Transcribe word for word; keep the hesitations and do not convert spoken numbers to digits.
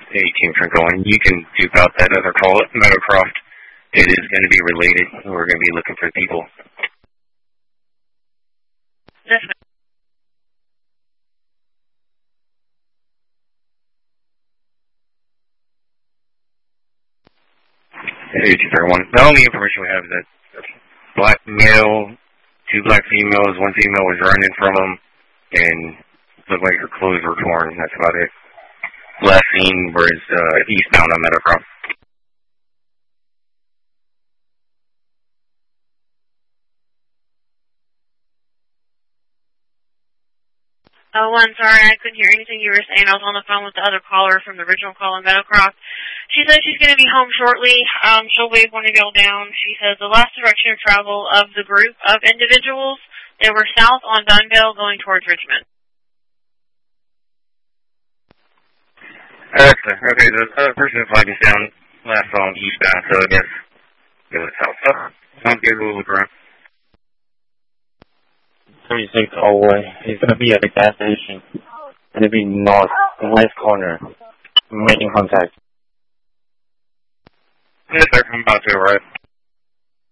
eighteen going. You can dupe out that other call at Meadowcroft. It is going to be related. We're going to be looking for people. Yes, ma'am. eighteen thirty-one. The only information we have is that black male, two black females, one female was running from them, and looked like her clothes were torn. That's about it. Last seen was uh, eastbound on Meadowcroft. Oh, one, sorry, I couldn't hear anything you were saying. I was on the phone with the other caller from the original call in Meadowcroft. She says she's going to be home shortly. Um, she'll wave one of y'all down. She says the last direction of travel of the group of individuals, they were south on Dunvale going towards Richmond. Uh, okay, the other person is flagging down last song eastbound, so I guess it was south. Oh, sounds good. We'll look around. thirty-six all the way. He's going to be at the gas station. Going to be north, west corner. Making contact. Yes, sir. I'm about to arrive.